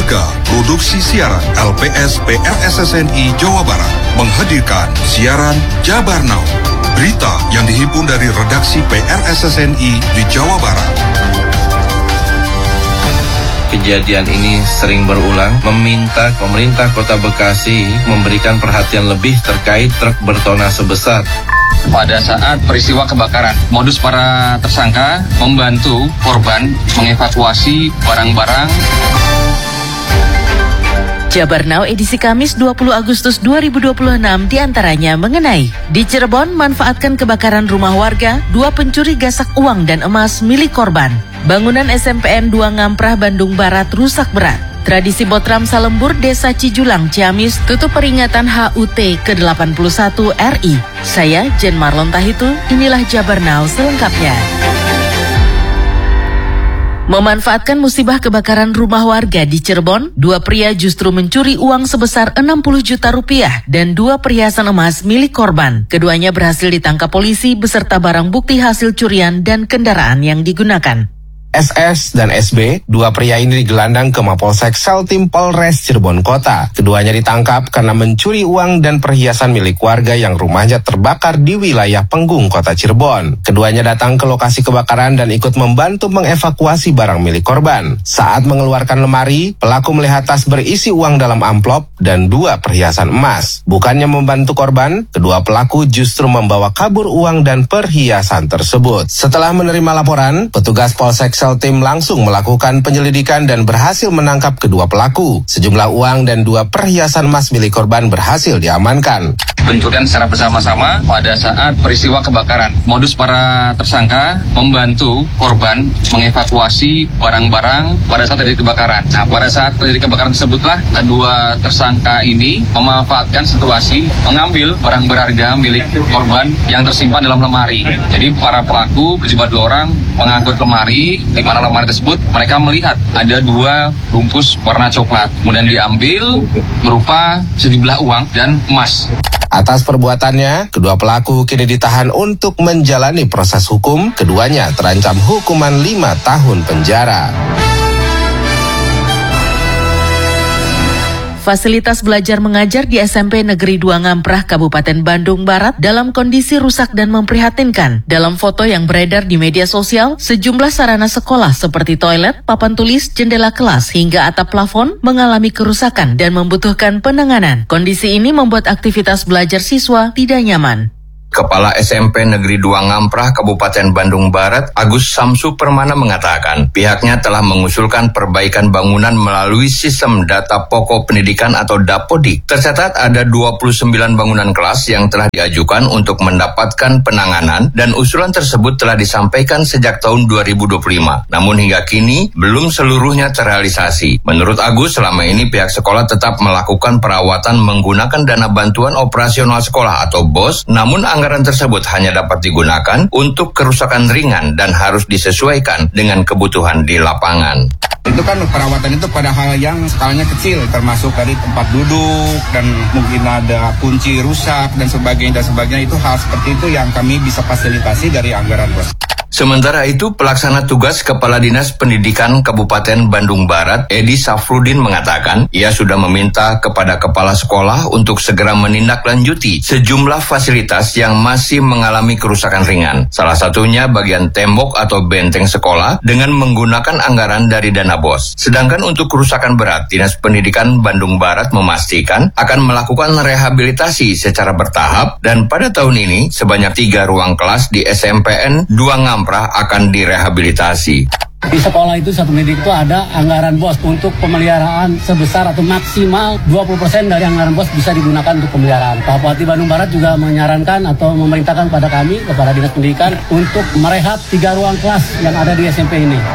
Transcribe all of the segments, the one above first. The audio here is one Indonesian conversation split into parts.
Lembaga Produksi Siaran LPS PRSSNI Jawa Barat menghadirkan siaran Jabar Now, berita yang dihimpun dari redaksi PRSSNI di Jawa Barat. Kejadian ini sering berulang, meminta pemerintah Kota Bekasi memberikan perhatian lebih terkait truk bertona sebesar. Pada saat peristiwa kebakaran, modus para tersangka membantu korban mengevakuasi barang-barang. Jabar Now edisi Kamis 20 Agustus 2026 diantaranya mengenai di Cirebon manfaatkan kebakaran rumah warga, 2 pencuri gasak uang dan emas milik korban. Bangunan SMPN 2 Ngamprah Bandung Barat rusak berat. Tradisi Botram Salembur Desa Cijulang Ciamis tutup peringatan HUT ke-81 RI. Saya Jen Marlon Tahitu, inilah Jabar Now selengkapnya. Memanfaatkan musibah kebakaran rumah warga di Cirebon, 2 pria justru mencuri uang sebesar 60 juta rupiah dan 2 perhiasan emas milik korban. Keduanya berhasil ditangkap polisi beserta barang bukti hasil curian dan kendaraan yang digunakan. SS dan SB, 2 pria ini digelandang ke Mapolsek Saltim Polres Cirebon Kota. Keduanya ditangkap karena mencuri uang dan perhiasan milik warga yang rumahnya terbakar di wilayah Penggung, Kota Cirebon. Keduanya datang ke lokasi kebakaran dan ikut membantu mengevakuasi barang milik korban. Saat mengeluarkan lemari, pelaku melihat tas berisi uang dalam amplop dan 2 perhiasan emas. Bukannya membantu korban, kedua pelaku justru membawa kabur uang dan perhiasan tersebut. Setelah menerima laporan, petugas Polsek Tim langsung melakukan penyelidikan dan berhasil menangkap kedua pelaku. Sejumlah uang dan 2 perhiasan emas milik korban berhasil diamankan. Pencurian secara bersama-sama pada saat peristiwa kebakaran. Modus para tersangka membantu korban mengevakuasi barang-barang pada saat terjadi kebakaran. Nah, pada saat terjadi kebakaran tersebutlah kedua tersangka ini memanfaatkan situasi mengambil barang berharga milik korban yang tersimpan dalam lemari. Jadi para pelaku berjumlah 2 orang mengangkut lemari. Di mana lemari tersebut mereka melihat ada 2 bungkus warna coklat. Kemudian diambil berupa sejumlah uang dan emas. Atas perbuatannya, kedua pelaku kini ditahan untuk menjalani proses hukum. Keduanya terancam hukuman 5 tahun penjara. Fasilitas belajar mengajar di SMP Negeri 2 Ngamprah, Kabupaten Bandung Barat dalam kondisi rusak dan memprihatinkan. Dalam foto yang beredar di media sosial, sejumlah sarana sekolah seperti toilet, papan tulis, jendela kelas, hingga atap plafon mengalami kerusakan dan membutuhkan penanganan. Kondisi ini membuat aktivitas belajar siswa tidak nyaman. Kepala SMP Negeri 2 Ngamprah, Kabupaten Bandung Barat, Agus Samsu Permana mengatakan pihaknya telah mengusulkan perbaikan bangunan melalui sistem data pokok pendidikan atau DAPODIK. Tercatat ada 29 bangunan kelas yang telah diajukan untuk mendapatkan penanganan dan usulan tersebut telah disampaikan sejak tahun 2025. Namun hingga kini belum seluruhnya terrealisasi. Menurut Agus, selama ini pihak sekolah tetap melakukan perawatan menggunakan dana bantuan operasional sekolah atau BOS, namun anggaran tersebut hanya dapat digunakan untuk kerusakan ringan dan harus disesuaikan dengan kebutuhan di lapangan. Itu kan perawatan itu pada hal yang skalanya kecil, termasuk dari tempat duduk dan mungkin ada kunci rusak dan sebagainya itu hal seperti itu yang kami bisa fasilitasi dari anggaran BOS. Sementara itu, pelaksana tugas Kepala Dinas Pendidikan Kabupaten Bandung Barat, Edi Safrudin mengatakan, ia sudah meminta kepada kepala sekolah untuk segera menindaklanjuti sejumlah fasilitas yang masih mengalami kerusakan ringan. Salah satunya bagian tembok atau benteng sekolah dengan menggunakan anggaran dari dana BOS. Sedangkan untuk kerusakan berat, Dinas Pendidikan Bandung Barat memastikan akan melakukan rehabilitasi secara bertahap dan pada tahun ini sebanyak 3 ruang kelas di SMPN 2 Ngamprah akan direhabilitasi. Di sekolah itu satu pendidik itu ada anggaran BOS untuk pemeliharaan sebesar atau maksimal 20% dari anggaran BOS bisa digunakan untuk pemeliharaan. Pak Bupati Bandung Barat juga menyarankan atau memerintahkan pada kami, kepada Dinas Pendidikan, untuk merehab 3 ruang kelas yang ada di SMP ini.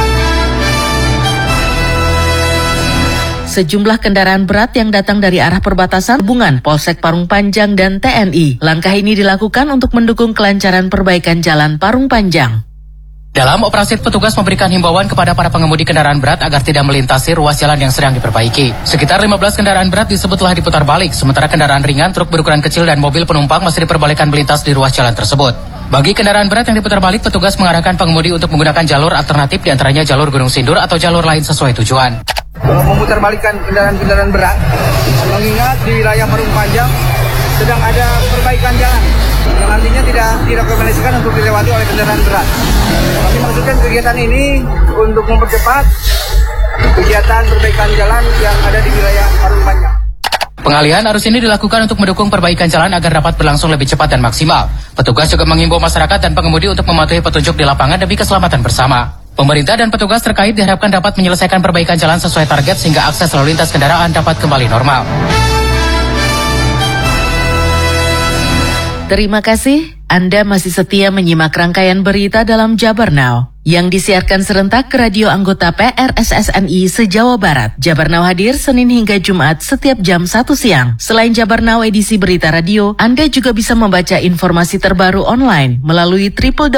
Sejumlah kendaraan berat yang datang dari arah perbatasan hubungan Polsek Parung Panjang dan TNI. Langkah ini dilakukan untuk mendukung kelancaran perbaikan jalan Parung Panjang. Dalam operasi, petugas memberikan himbauan kepada para pengemudi kendaraan berat agar tidak melintasi ruas jalan yang sedang diperbaiki. Sekitar 15 kendaraan berat disebut telah diputar balik, sementara kendaraan ringan, truk berukuran kecil, dan mobil penumpang masih diperbolehkan melintas di ruas jalan tersebut. Bagi kendaraan berat yang diputar balik, petugas mengarahkan pengemudi untuk menggunakan jalur alternatif, diantaranya jalur Gunung Sindur atau jalur lain sesuai tujuan. memutarbalikkan kendaraan-kendaraan berat, mengingat di wilayah Parung Panjang sedang ada perbaikan jalan yang artinya tidak direkomendasikan untuk dilewati oleh kendaraan berat. Kami maksudkan kegiatan ini untuk mempercepat kegiatan perbaikan jalan yang ada di wilayah Parung Panjang. Pengalihan arus ini dilakukan untuk mendukung perbaikan jalan agar dapat berlangsung lebih cepat dan maksimal. Petugas juga mengimbau masyarakat dan pengemudi untuk mematuhi petunjuk di lapangan demi keselamatan bersama. Pemerintah dan petugas terkait diharapkan dapat menyelesaikan perbaikan jalan sesuai target sehingga akses lalu lintas kendaraan dapat kembali normal. Terima kasih, Anda masih setia menyimak rangkaian berita dalam Jabar Now yang disiarkan serentak ke radio anggota PRSSNI se-Jawa Barat. Jabar Now hadir Senin hingga Jumat setiap jam 1 siang. Selain Jabar Now edisi berita radio, Anda juga bisa membaca informasi terbaru online melalui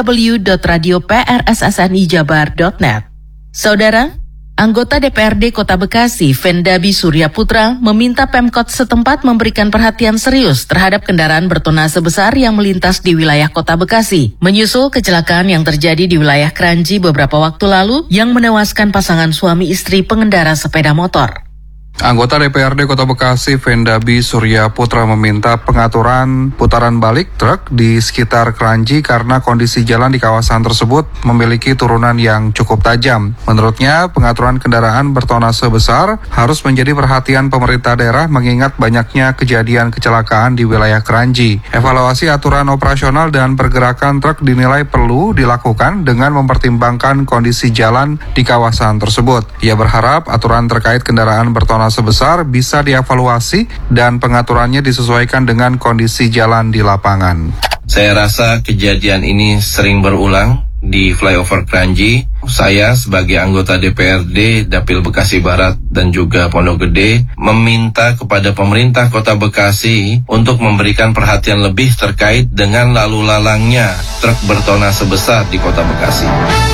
www.radioprssnijabar.net. Saudara, anggota DPRD Kota Bekasi, Vendabi Surya Putra, meminta Pemkot setempat memberikan perhatian serius terhadap kendaraan bertonnase besar yang melintas di wilayah Kota Bekasi, menyusul kecelakaan yang terjadi di wilayah Kranji beberapa waktu lalu yang menewaskan pasangan suami istri pengendara sepeda motor. Anggota DPRD Kota Bekasi, Vendabi Surya Putra meminta pengaturan putaran balik truk di sekitar Kranji karena kondisi jalan di kawasan tersebut memiliki turunan yang cukup tajam. Menurutnya, pengaturan kendaraan bertonnase besar harus menjadi perhatian pemerintah daerah mengingat banyaknya kejadian kecelakaan di wilayah Kranji. Evaluasi aturan operasional dan pergerakan truk dinilai perlu dilakukan dengan mempertimbangkan kondisi jalan di kawasan tersebut. Ia berharap aturan terkait kendaraan bertonnase sebesar bisa dievaluasi dan pengaturannya disesuaikan dengan kondisi jalan di lapangan. Saya rasa kejadian ini sering berulang di flyover Kranji. Saya sebagai anggota DPRD Dapil Bekasi Barat dan juga Pondok Gede meminta kepada pemerintah Kota Bekasi untuk memberikan perhatian lebih terkait dengan lalu lalangnya truk bertonnase besar di Kota Bekasi.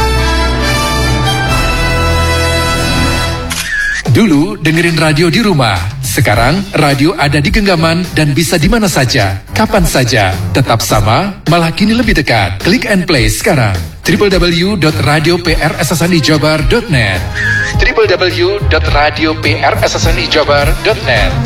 Dulu dengerin radio di rumah, sekarang radio ada di genggaman dan bisa di mana saja, kapan saja, tetap sama, malah kini lebih dekat. Klik and play sekarang. www.radioprssnijabar.net www.radioprssnijabar.net.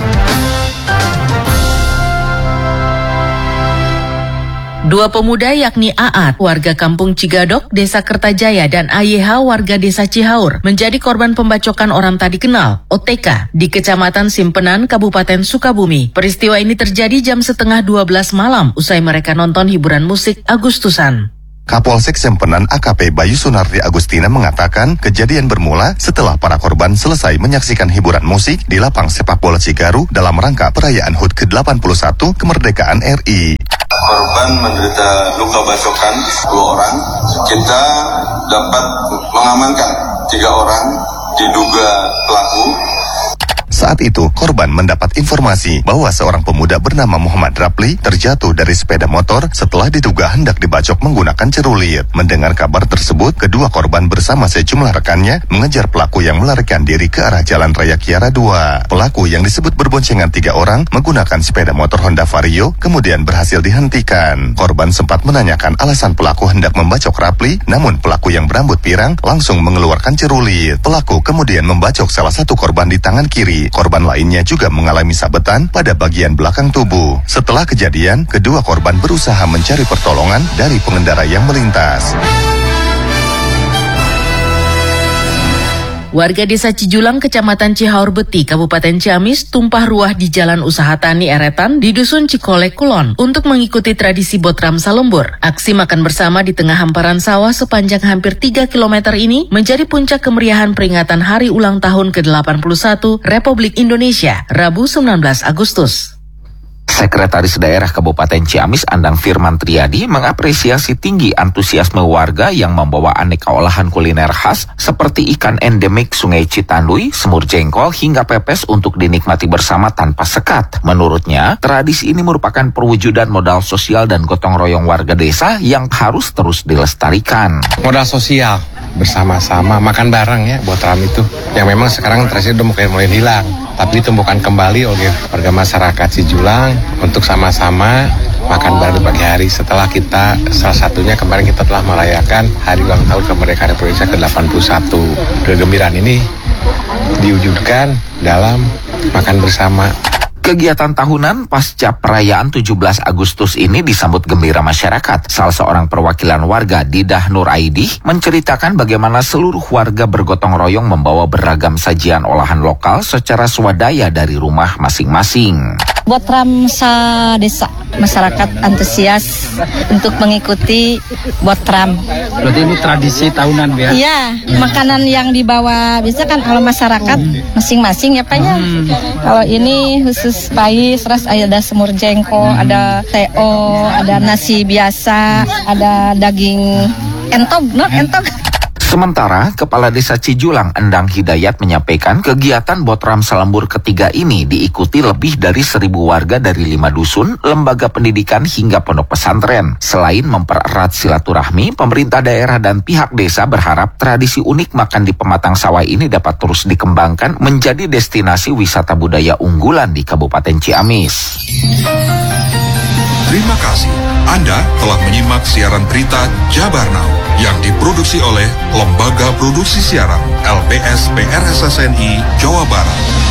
Dua pemuda yakni Aat, warga kampung Cigadok, Desa Kertajaya, dan AYH, warga Desa Cihaur, menjadi korban pembacokan orang tak dikenal, OTK, di Kecamatan Simpenan, Kabupaten Sukabumi. Peristiwa ini terjadi jam 11:30 malam, usai mereka nonton hiburan musik Agustusan. Kapolsek Simpenan AKP Bayu Sunardi Agustina mengatakan kejadian bermula setelah para korban selesai menyaksikan hiburan musik di lapang sepak bola Cigaru dalam rangka perayaan HUT ke-81 kemerdekaan RI. Korban menderita luka bacokan 2 orang. Kita dapat mengamankan 3 orang diduga pelaku. Saat itu, korban mendapat informasi bahwa seorang pemuda bernama Muhammad Rapli terjatuh dari sepeda motor setelah diduga hendak dibacok menggunakan cerulit. Mendengar kabar tersebut, kedua korban bersama sejumlah rekannya mengejar pelaku yang melarikan diri ke arah Jalan Raya Kiara 2. Pelaku yang disebut berboncengan 3 orang menggunakan sepeda motor Honda Vario kemudian berhasil dihentikan. Korban sempat menanyakan alasan pelaku hendak membacok Rapli, namun pelaku yang berambut pirang langsung mengeluarkan cerulit. Pelaku kemudian membacok salah satu korban di tangan kiri. Korban lainnya juga mengalami sabetan pada bagian belakang tubuh. Setelah kejadian, kedua korban berusaha mencari pertolongan dari pengendara yang melintas. Warga Desa Cijulang, Kecamatan Cihaur Beti, Kabupaten Ciamis, tumpah ruah di Jalan Usaha Tani Eretan di Dusun Cikole, Kulon, untuk mengikuti tradisi Botram Salembur. Aksi makan bersama di tengah hamparan sawah sepanjang hampir 3 km ini menjadi puncak kemeriahan peringatan Hari Ulang Tahun ke-81 Republik Indonesia, Rabu 19 Agustus. Sekretaris Daerah Kabupaten Ciamis Andang Firman Triadi mengapresiasi tinggi antusiasme warga yang membawa aneka olahan kuliner khas seperti ikan endemik Sungai Citandui, semur jengkol, hingga pepes untuk dinikmati bersama tanpa sekat. Menurutnya, tradisi ini merupakan perwujudan modal sosial dan gotong royong warga desa yang harus terus dilestarikan. Modal sosial, bersama-sama, makan bareng ya, Botram itu. Yang memang sekarang tradisi udah mulai hilang. Tapi ditumbuhkan kembali oleh warga masyarakat Cijulang untuk sama-sama makan bareng di pagi hari setelah kita, salah satunya kemarin kita telah merayakan Hari Ulang Tahun Kemerdekaan Republik Indonesia ke-81. Kegembiraan ini diwujudkan dalam makan bersama. Kegiatan tahunan pasca perayaan 17 Agustus ini disambut gembira masyarakat. Salah seorang perwakilan warga, Didah Nur Aidih, menceritakan bagaimana seluruh warga bergotong royong membawa beragam sajian olahan lokal secara swadaya dari rumah masing-masing. Botram desa, masyarakat antusias untuk mengikuti Botram. Berarti ini tradisi tahunan ya? Iya, makanan yang dibawa biasa kan kalau masyarakat masing-masing ya Pak ya. Kalau ini khusus pais, terus ada semur jengkol, ada teo, ada nasi biasa, ada daging entog, entog. Sementara, Kepala Desa Cijulang Endang Hidayat menyampaikan kegiatan Botram Selembur ketiga ini diikuti lebih dari 1.000 warga dari 5 dusun, lembaga pendidikan hingga pondok pesantren. Selain mempererat silaturahmi, pemerintah daerah dan pihak desa berharap tradisi unik makan di pematang sawah ini dapat terus dikembangkan menjadi destinasi wisata budaya unggulan di Kabupaten Ciamis. Terima kasih. Anda telah menyimak siaran berita Jabar Now yang diproduksi oleh Lembaga Produksi Siaran LPS PRSSNI Jawa Barat.